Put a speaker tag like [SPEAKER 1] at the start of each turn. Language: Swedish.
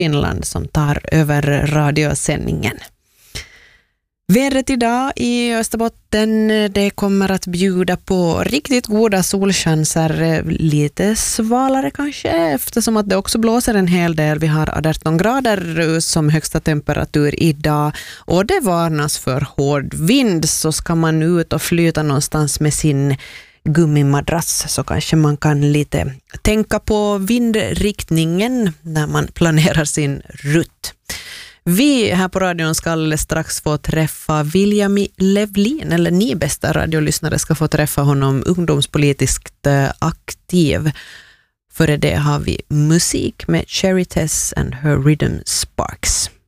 [SPEAKER 1] Finland som tar över radiosändningen. Vädret idag i Österbotten, det kommer att bjuda på riktigt goda solchanser, lite svalare kanske eftersom att det också blåser en hel del. Vi har 18 grader som högsta temperatur idag och det varnas för hård vind, så ska man ut och flyta någonstans med sin gummimadrass så kanske man kan lite tänka på vindriktningen när man planerar sin rutt. Vi här på radion ska strax få träffa William Levlin, eller ni bästa radiolyssnare ska få träffa honom, ungdomspolitiskt aktiv. Före det har vi musik med Cherry Tess and Her Rhythm Sparks.